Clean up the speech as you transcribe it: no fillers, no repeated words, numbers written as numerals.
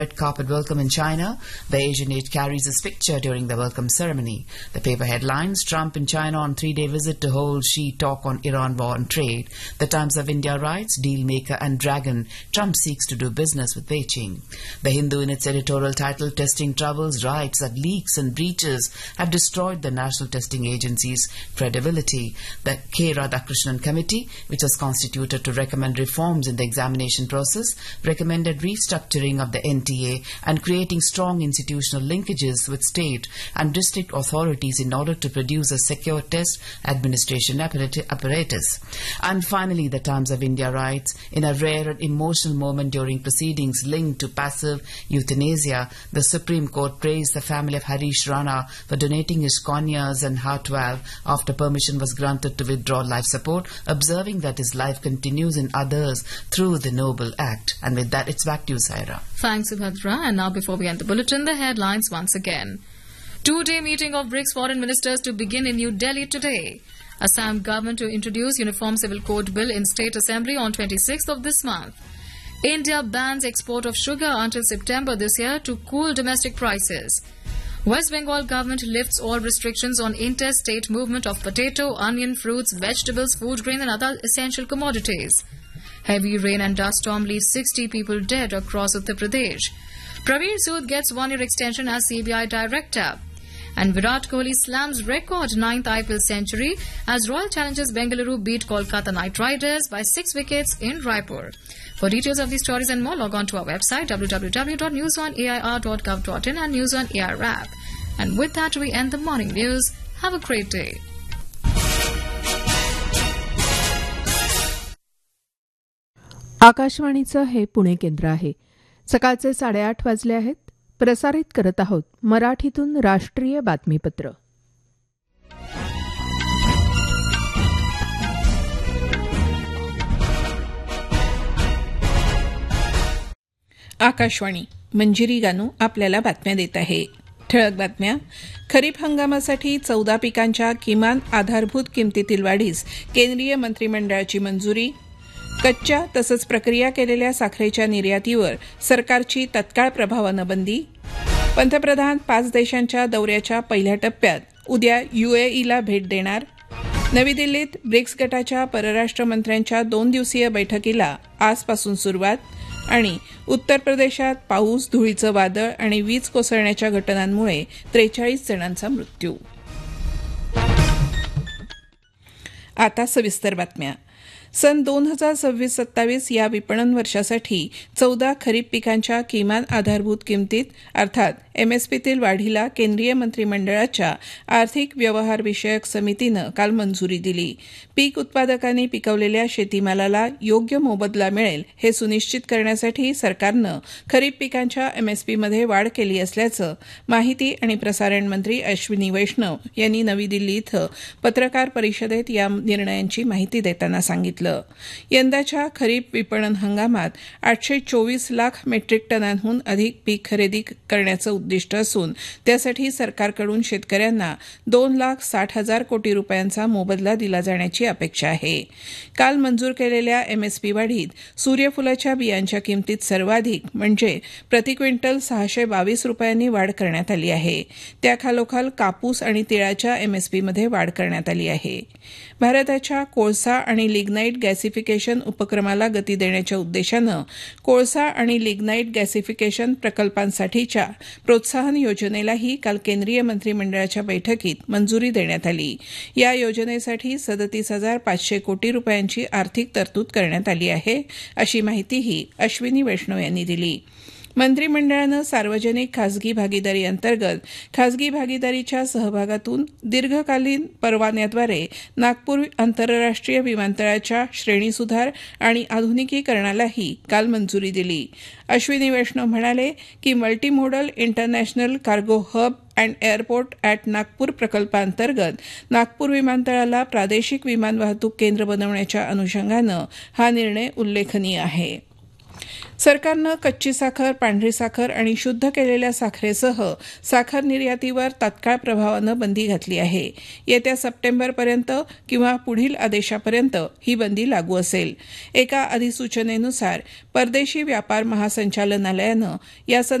Red carpet welcome in China. The Asian Age carries his picture during the welcome ceremony. The paper headlines: Trump in China on 3-day visit to hold Xi talk on Iran war and trade. The Times of India writes: deal maker and dragon, Trump seeks to do business with Beijing. The Hindu in its editorial title Testing Troubles writes that leaks and breaches have destroyed the National Testing Agency's credibility. The K. Radhakrishnan Committee, which was constituted to recommend reforms in the examination process, recommended restructuring of the NTA and creating strong institutional linkages with state and district authorities in order to produce a secure test administration apparatus. And finally, the Times of India writes, in a rare and emotional moment during proceedings linked to passive euthanasia, the Supreme Court praised the family of Harish Rana for donating his corneas and heart valve after permission was granted to withdraw life support, observing that his life continues in others through the noble act. And with that, it's back to you, Saira. Thanks, Subhadra. And now, before we end the bulletin, the headlines once again. Two-day meeting of BRICS foreign ministers to begin in New Delhi today. Assam government to introduce Uniform Civil Code Bill in State Assembly on 26th of this month. India bans export of sugar until September this year to cool domestic prices. West Bengal government lifts all restrictions on interstate movement of potato, onion, fruits, vegetables, food grain and other essential commodities. Heavy rain and dust storm leaves 60 people dead across Uttar Pradesh. Praveer Sood gets 1-year extension as CBI director. And Virat Kohli slams record 9th IPL century as Royal Challengers Bengaluru beat Kolkata Knight Riders by 6 wickets in Raipur. For details of these stories and more, log on to our website www.newsonair.gov.in and News on Air app. And with that, we end the morning news. Have a great day. आकाशवाणीचं हे पुणे केंद्र आहे. सकाळचे 8:30 वाजले आहेत. प्रसारित करत आहोत मराठीतून राष्ट्रीय बातमीपत्र. आकाशवाणी. मंजिरी गानू आपल्याला बातम्या देत आहे. ठळक बातम्या. खरीप हंगामासाठी 14 पिकांच्या किमान आधारभूत किमतीतील वाढीस केंद्रीय मंत्रिमंडळाची मंजुरी. कच्च्या तसंच प्रक्रिया केलेल्या साखरेच्या निर्यातीवर सरकारची तत्काळ प्रभावानं बंदी. पंतप्रधान 5 देशांच्या दौऱ्याच्या पहिल्या टप्प्यात उद्या UAEला भेट देणार. नवी दिल्लीत ब्रिक्स गटाच्या परराष्ट्र मंत्र्यांच्या 2 दिवसीय बैठकीला आजपासून सुरुवात. आणि उत्तर प्रदेशात पाऊस, धुळीचं वादळ आणि वीज कोसळण्याच्या घटनांमुळे 43 जणांचा मृत्यू. आता सविस्तर बातम्या. सन 2026-27 या विपणन वर्षासाठी 14 खरीप पिकांच्या किमान आधारभूत किमतीत अर्थात MSPतील वाढीला केंद्रीय मंत्रिमंडळाच्या आर्थिक व्यवहार विषयक समितीनं काल मंजुरी दिली. पीक उत्पादकांनी पिकवलेल्या शेतीमालाला योग्य मोबदला मिळेल हे सुनिश्चित करण्यासाठी सरकारनं खरीप पिकांच्या MSPमध्ये वाढ केली असल्याचं माहिती आणि प्रसारण मंत्री अश्विनी वैष्णव यांनी नवी दिल्ली इथं पत्रकार परिषदेत या निर्णयांची माहिती देताना सांगितलं. यंदाच्या खरीप विपणन हंगामात 824 लाख मेट्रिक टनांहून अधिक पीक खरेदी करण्याचं उद्दिष्ट असून त्यासाठी सरकारकडून शेतकऱ्यांना 2,60,000 कोटी रुपयांचा मोबदला दिला जाण्याची अपेक्षा आहे. काल मंजूर केलेल्या MSP वाढीत सूर्यफुलाच्या बियांच्या किमतीत सर्वाधिक म्हणजे प्रति क्विंटल 622 रुपयांनी वाढ करण्यात आली आहे. त्याखालोखाल कापूस आणि तिळाच्या MSPमध्ये वाढ करण्यात आली आहे. भारताच्या कोळसा आणि लिग्नाईट गॅसिफिकेशन उपक्रमाला गती देण्याच्या उद्देशानं कोळसा आणि लिग्नाईट गॅसिफिकेशन प्रकल्पांसाठीच्या प्रोत्साहन योजनेलाही काल केंद्रीय मंत्रिमंडळाच्या बैठकीत मंजुरी देण्यात आली. या योजनेसाठी 37,500 कोटी रुपयांची आर्थिक तरतूद करण्यात आली आहे, अशी माहितीही अश्विनी वैष्णव यांनी दिली. मंत्रिमंडळानं सार्वजनिक खासगी भागीदारी अंतर्गत खासगी भागीदारीच्या सहभागातून दीर्घकालीन परवान्याद्वारे नागपूर आंतरराष्ट्रीय विमानतळाच्या श्रेणीसुधार आणि आधुनिकीकरणालाही काल मंजुरी दिली. अश्विनी वैष्णव म्हणाले की multimodal international cargo hub and airport at Nagpur प्रकल्पांतर्गत नागपूर विमानतळाला प्रादेशिक विमान वाहतूक केंद्र बनवण्याच्या अनुषंगानं हा निर्णय उल्लेखनीय आहे. सरकारनं कच्ची साखर, पांढरी साखर आणि शुद्ध केलेल्या साखरेसह साखर निर्यातीवर तात्काळ प्रभावानं बंदी घातली आहे. येत्या सप्टेंबरपर्यंत किंवा पुढील आदेशापर्यंत ही बंदी लागू असेल. एका अधिसूचनेनुसार परदेशी व्यापार महासंचालनालयानं या